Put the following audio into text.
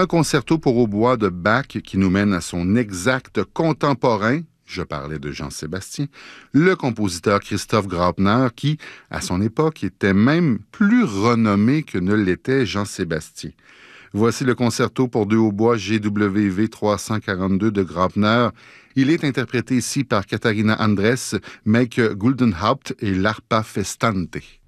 Un concerto pour hautbois de Bach qui nous mène à son exact contemporain, je parlais de Jean-Sébastien, le compositeur Christoph Graupner qui, à son époque, était même plus renommé que ne l'était Jean-Sébastien. Voici le concerto pour deux hautbois GWV 342 de Graupner. Il est interprété ici par Katharina Andres, Meike Guldenhaupt et l'Arpa Festante.